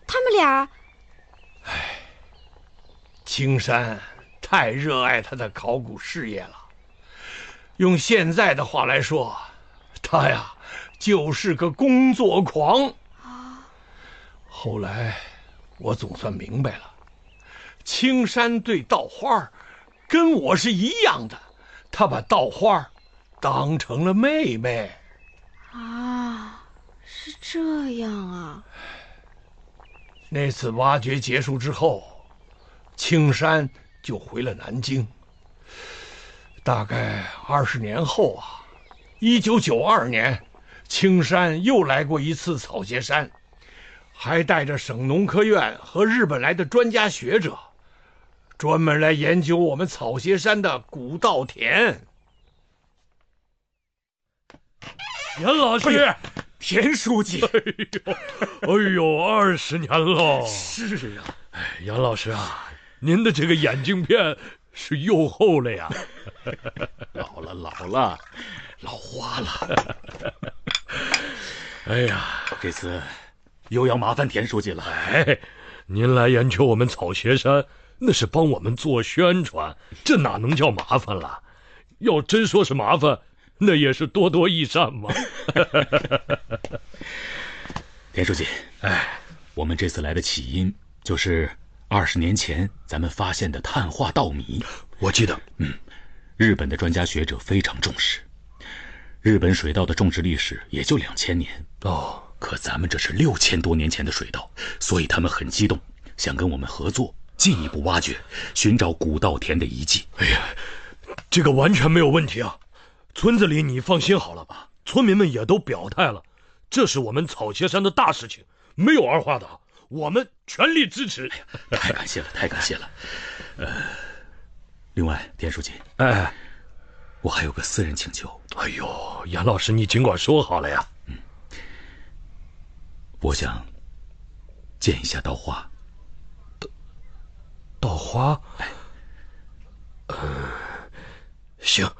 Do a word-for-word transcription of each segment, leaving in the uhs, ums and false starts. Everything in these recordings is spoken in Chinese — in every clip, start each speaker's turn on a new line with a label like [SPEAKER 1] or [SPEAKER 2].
[SPEAKER 1] 他们俩……
[SPEAKER 2] 唉，青山太热爱他的考古事业了，用现在的话来说，他呀就是个工作狂啊。后来我总算明白了，青山对稻花跟我是一样的，他把稻花当成了妹妹
[SPEAKER 1] 啊。是这样啊。
[SPEAKER 2] 那次挖掘结束之后，青山就回了南京。大概二十年后啊，一九九二年，青山又来过一次草鞋山，还带着省农科院和日本来的专家学者，专门来研究我们草鞋山的古稻田。
[SPEAKER 3] 严老师，
[SPEAKER 4] 哎、田书记，
[SPEAKER 3] 哎呦，哎呦，二十年了。
[SPEAKER 4] 是啊，
[SPEAKER 3] 哎，杨老师啊，您的这个眼镜片是又厚了呀。
[SPEAKER 4] 老了，老了，老花了。
[SPEAKER 3] 哎呀，
[SPEAKER 4] 这次又要麻烦田书记了。
[SPEAKER 3] 哎，您来研究我们草鞋山，那是帮我们做宣传，这哪能叫麻烦了？要真说是麻烦，那也是多多益善嘛。
[SPEAKER 4] 田书记，哎，我们这次来的起因就是二十年前咱们发现的碳化稻米。
[SPEAKER 3] 我记得，
[SPEAKER 4] 嗯，日本的专家学者非常重视。日本水稻的种植历史也就两千年
[SPEAKER 3] 哦，
[SPEAKER 4] 可咱们这是六千多年前的水稻，所以他们很激动，想跟我们合作，进一步挖掘，寻找古稻田的遗迹。
[SPEAKER 3] 哎呀，这个完全没有问题啊！村子里你放心好了吧，村民们也都表态了，这是我们草鞋山的大事情，没有二话的，我们全力支持。
[SPEAKER 4] 哎、太感谢了，太感谢了。呃，另外，田书记，
[SPEAKER 3] 哎，
[SPEAKER 4] 我还有个私人请求。
[SPEAKER 3] 哎呦，杨老师，你尽管说好了呀。
[SPEAKER 4] 嗯，我想见一下稻花。
[SPEAKER 3] 稻稻花？
[SPEAKER 4] 哎，
[SPEAKER 3] 呃，行。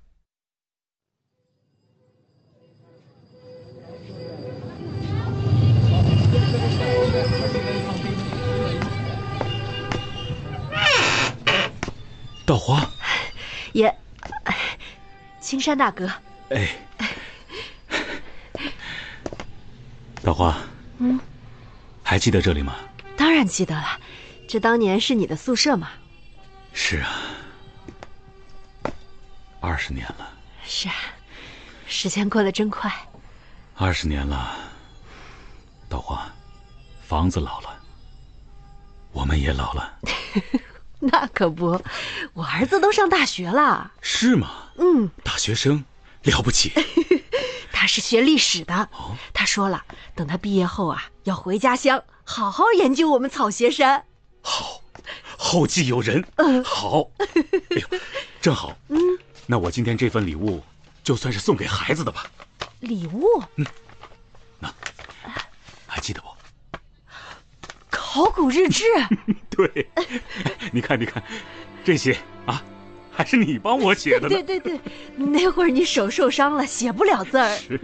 [SPEAKER 4] 稻花，
[SPEAKER 1] 也，青山大哥，
[SPEAKER 4] 哎，稻花，
[SPEAKER 1] 嗯，
[SPEAKER 4] 还记得这里吗？
[SPEAKER 1] 当然记得了，这当年是你的宿舍嘛。
[SPEAKER 4] 是啊，二十年了。
[SPEAKER 1] 是啊，时间过得真快。
[SPEAKER 4] 二十年了，稻花，房子老了，我们也老了。
[SPEAKER 1] 那可不，我儿子都上大学了。
[SPEAKER 4] 是吗？
[SPEAKER 1] 嗯，
[SPEAKER 4] 大学生了不起。
[SPEAKER 1] 他是学历史的。哦，他说了，等他毕业后啊，要回家乡好好研究我们草鞋山。
[SPEAKER 4] 好，后继有人。嗯，好。哎呦，正好。嗯，那我今天这份礼物，就算是送给孩子的吧。
[SPEAKER 1] 礼物？
[SPEAKER 4] 嗯，那还记得不？
[SPEAKER 1] 考古日志。
[SPEAKER 4] 对，你看，你看，这些啊，还是你帮我写的呢。
[SPEAKER 1] 对对对，那会儿你手受伤了，写不了字儿。
[SPEAKER 4] 是。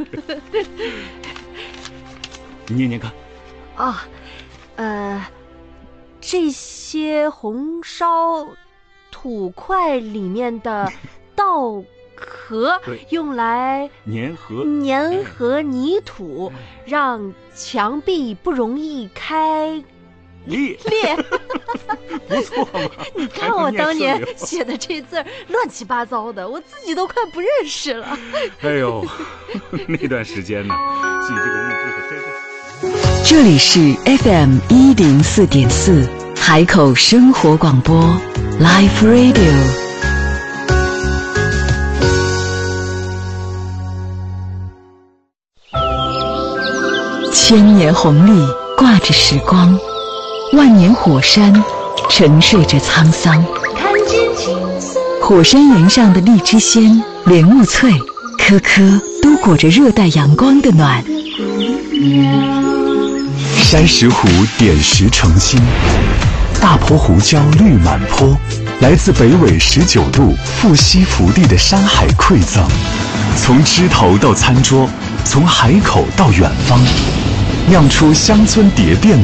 [SPEAKER 4] 你念念看。
[SPEAKER 1] 哦，呃，这些红烧土块里面的稻壳用来
[SPEAKER 4] 粘合
[SPEAKER 1] 粘合泥土，让墙壁不容易开
[SPEAKER 4] 裂
[SPEAKER 1] 裂。
[SPEAKER 4] 不错嘛！
[SPEAKER 1] 你看我当年写的这字儿乱七八糟的，我自己都快不认识了。
[SPEAKER 4] 哎呦，那段时间呢，记这个日志可真是。
[SPEAKER 5] 这里是 F M 一零四点四海口生活广播 Live Radio。千年红利挂着时光，万年火山沉睡着沧桑。火山岩上的荔枝鲜、莲雾脆，颗颗都裹着热带阳光的暖。
[SPEAKER 6] 山石湖点石成金，大坡胡椒绿满坡，来自北纬十九度富硒福地的山海馈赠，从枝头到餐桌，从海口到远方，酿出乡村蝶变